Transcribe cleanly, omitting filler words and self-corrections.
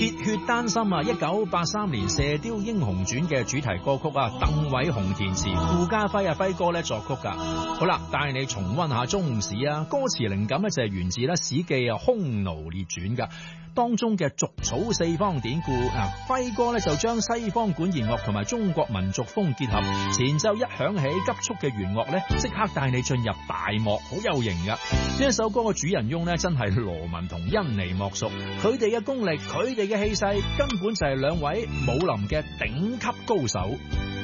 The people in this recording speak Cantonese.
鐵血丹心啊，1983年《射雕英雄傳》嘅主題歌曲啊，鄧偉雄填詞，顧嘉輝啊輝哥咧作曲噶。好啦，帶你重溫下中史啊，歌詞靈感咧就係源自咧《史記》啊《匈奴列傳》噶。當中嘅逐草四方典故啊，輝哥咧就將西方管弦樂同埋中國民族風結合，前奏一響起，急速嘅弦樂咧即刻帶你進入大漠，好有型噶。呢一首歌嘅主人翁咧真係羅文同甄妮莫屬，佢哋嘅功力，佢哋嘅氣勢，根本就係兩位武林嘅頂級高手。